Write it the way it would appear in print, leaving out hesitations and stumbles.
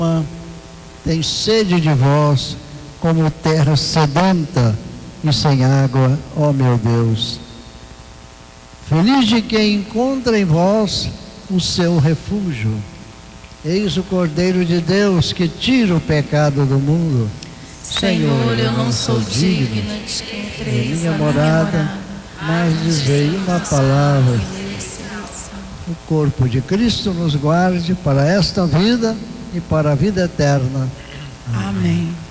tem sede de vós, como terra sedenta e sem água, ó meu Deus. Feliz de quem encontra em vós o seu refúgio. Eis o Cordeiro de Deus que tira o pecado do mundo. Senhor, eu não sou digna de que entreis minha na morada, mas dizei uma palavra. O corpo de Cristo nos guarde para esta vida e para a vida eterna. Amém.